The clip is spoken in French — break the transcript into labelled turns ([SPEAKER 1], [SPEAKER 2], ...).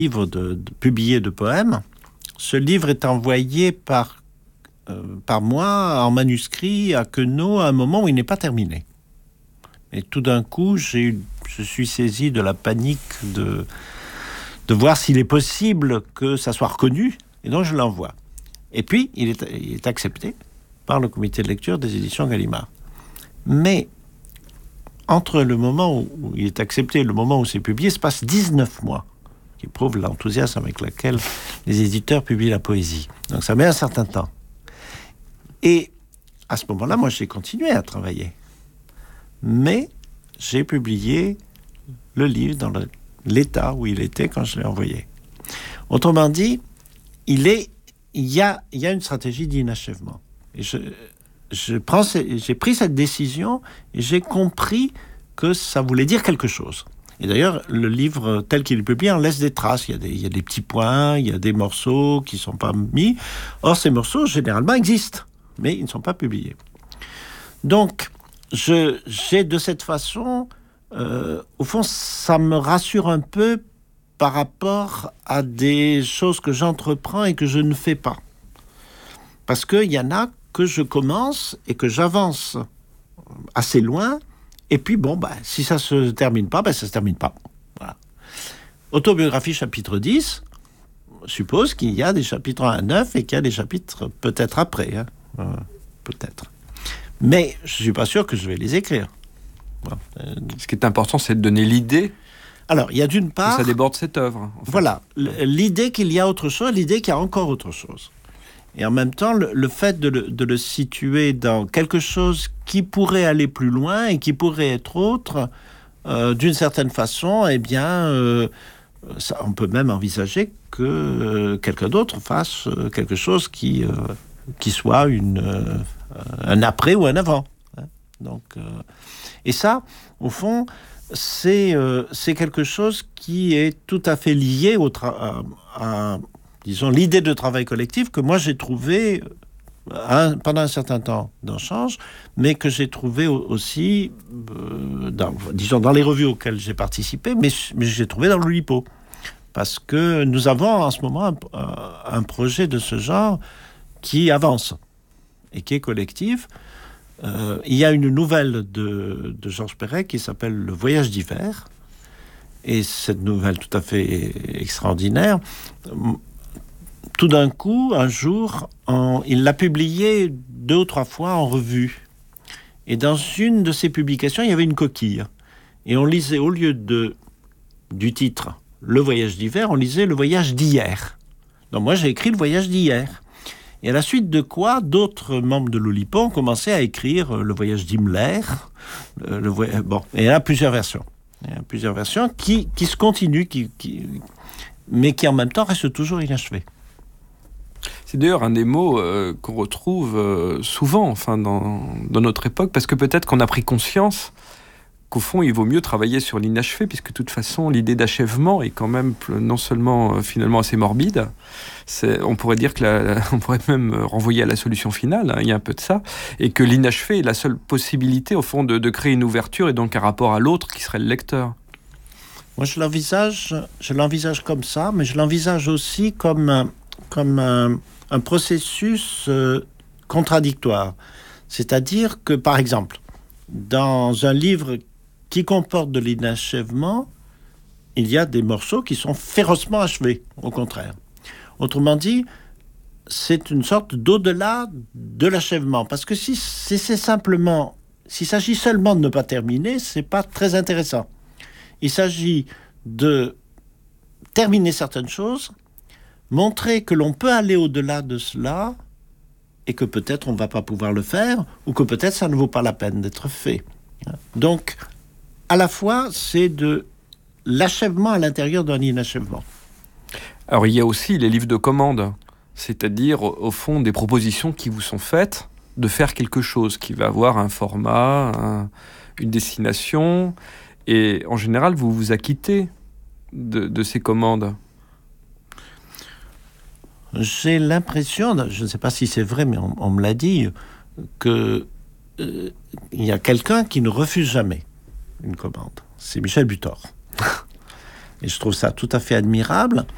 [SPEAKER 1] livre publié de poèmes. Ce livre est envoyé par moi en manuscrit à Queneau à un moment où il n'est pas terminé. Et tout d'un coup, je suis saisi de la panique de voir s'il est possible que ça soit reconnu, et donc je l'envoie. Et puis, il est accepté par le comité de lecture des éditions Gallimard. Mais entre le moment où il est accepté et le moment où c'est publié, se passe 19 mois, qui prouve l'enthousiasme avec lequel les éditeurs publient la poésie. Donc ça met un certain temps. Et à ce moment-là, moi, j'ai continué à travailler. Mais j'ai publié le livre dans l'état où il était quand je l'ai envoyé. Autrement dit, il y a une stratégie d'inachèvement. Et j'ai pris cette décision et j'ai compris que ça voulait dire quelque chose. Et d'ailleurs, le livre tel qu'il est publié en laisse des traces. Il y a des petits points, il y a des morceaux qui ne sont pas mis. Or, ces morceaux, généralement, existent, mais ils ne sont pas publiés. Donc, j'ai de cette façon, au fond, ça me rassure un peu par rapport à des choses que j'entreprends et que je ne fais pas. Parce qu'il y en a que je commence et que j'avance assez loin, et puis si ça se termine pas, ça se termine pas. Voilà. Autobiographie chapitre 10 suppose qu'il y a des chapitres 1 à 9 et qu'il y a des chapitres peut-être après. Peut-être. Mais je suis pas sûr que je vais les écrire.
[SPEAKER 2] Ce qui est important, c'est de donner l'idée.
[SPEAKER 1] Alors, il y a d'une part...
[SPEAKER 2] Que ça déborde cette œuvre. En fait.
[SPEAKER 1] Voilà, l'idée qu'il y a autre chose, l'idée qu'il y a encore autre chose. Et en même temps, le fait de le situer dans quelque chose qui pourrait aller plus loin et qui pourrait être autre, d'une certaine façon, on peut même envisager que quelqu'un d'autre fasse quelque chose qui soit un après ou un avant. Donc, et ça, au fond, c'est quelque chose qui est tout à fait lié à disons, l'idée de travail collectif que moi j'ai trouvé pendant un certain temps dans Change, mais que j'ai trouvé aussi dans les revues auxquelles j'ai participé, mais j'ai trouvé dans l'Oulipo. Parce que nous avons en ce moment un projet de ce genre qui avance et qui est collectif. Il y a une nouvelle de Georges Perec qui s'appelle Le Voyage d'hiver. Et cette nouvelle tout à fait extraordinaire, tout d'un coup, un jour, il l'a publiée 2 ou 3 fois en revue. Et dans une de ces publications, il y avait une coquille. Et on lisait, au lieu du titre « Le voyage d'hiver », on lisait « Le voyage d'hier ». Donc moi, j'ai écrit « Le voyage d'hier ». Et à la suite de quoi, d'autres membres de l'Oulipo ont commencé à écrire « Le voyage d'Himmler ». Et il y a plusieurs versions. Il y a plusieurs versions qui se continuent, mais qui en même temps restent toujours inachevées.
[SPEAKER 2] C'est d'ailleurs un des mots qu'on retrouve souvent dans notre époque, parce que peut-être qu'on a pris conscience qu'au fond, il vaut mieux travailler sur l'inachevé, puisque de toute façon, l'idée d'achèvement est quand même non seulement finalement assez morbide, on pourrait dire on pourrait même renvoyer à la solution finale, il y a un peu de ça, et que l'inachevé est la seule possibilité, au fond, de créer une ouverture et donc un rapport à l'autre qui serait le lecteur.
[SPEAKER 1] Moi, je l'envisage comme ça, mais je l'envisage aussi comme un processus contradictoire. C'est-à-dire que, par exemple, dans un livre qui comporte de l'inachèvement, il y a des morceaux qui sont férocement achevés, au contraire. Autrement dit, c'est une sorte d'au-delà de l'achèvement. Parce que s'il s'agit seulement de ne pas terminer, c'est pas très intéressant. Il s'agit de terminer certaines choses, montrer que l'on peut aller au-delà de cela et que peut-être on ne va pas pouvoir le faire ou que peut-être ça ne vaut pas la peine d'être fait. Donc, à la fois, c'est de l'achèvement à l'intérieur d'un inachèvement.
[SPEAKER 2] Alors, il y a aussi les livres de commande, c'est-à-dire, au fond, des propositions qui vous sont faites de faire quelque chose qui va avoir un format, une destination, et en général, vous vous acquittez de ces commandes.
[SPEAKER 1] J'ai l'impression, je ne sais pas si c'est vrai, mais on me l'a dit, qu'il y a quelqu'un qui ne refuse jamais une commande. C'est Michel Butor. Et je trouve ça tout à fait admirable.